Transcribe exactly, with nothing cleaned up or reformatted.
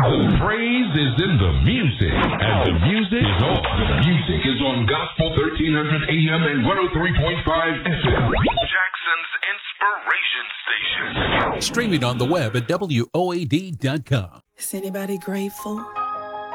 The praise is in the music, and the music is on. The music is on Gospel thirteen hundred A M and one oh three point five F M. Jackson's Inspiration Station. Streaming on the web at W O A D dot com. Is anybody grateful?